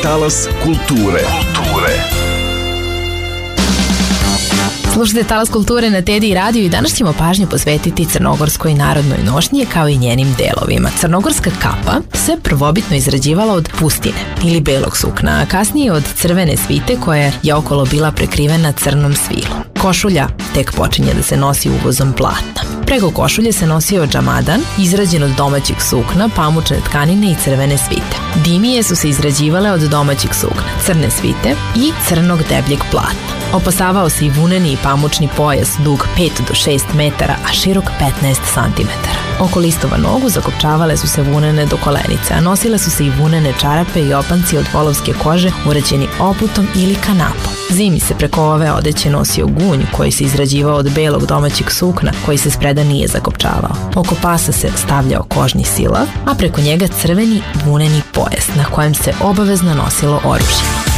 Talas kulture. Slušajte Talas kulture na Tedi radio i danas ćemo pažnju posvetiti crnogorskoj narodnoj nošnji kao i njenim delovima. Crnogorska kapa se prvobitno izrađivala od pustine ili belog sukna, a kasnije od crvene svite koja je okolo bila prekrivena crnom svilom. Košulja tek počinje da se nosi uvozom platna. Preko košulje se nosio džamadan, izrađen od domaćeg sukna, pamučne tkanine i crvene svite. Dimije su se izrađivale od domaćeg sukna, crne svite i crnog debljeg platna. Opasavao se i vuneni i pamučni pojas dug 5 do 6 metara, a širok 15 cm. Oko listova nogu zakopčavale su se vunene do kolenice, a nosile su se i vunene čarape i opanci od volovske kože urađeni oputom ili kanapom. Zimi se preko ove odeće nosio gunj koji se izrađivao od belog domaćeg sukna koji se spreda nije zakopčavao. Oko pasa se stavljao kožni silav, a preko njega crveni vuneni pojas na kojem se obavezno nosilo oružje.